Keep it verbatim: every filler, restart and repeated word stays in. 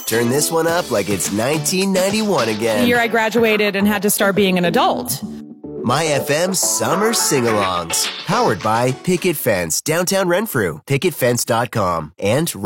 Turn this one up like it's nineteen ninety-one again. The year I graduated and had to start being an adult. My F M Summer Sing-Alongs. Powered by Picket Fence, downtown Renfrew. picket fence dot com and